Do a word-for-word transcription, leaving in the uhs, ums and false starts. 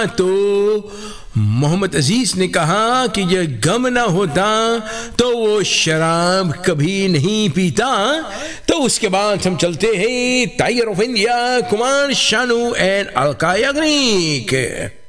तो मोहम्मद अजीज ने कहा कि यह गम ना होता तो वो शराब कभी नहीं पीता। तो उसके बाद हम चलते हैं tiger of India Kumar Sanu and Alka Yagnik.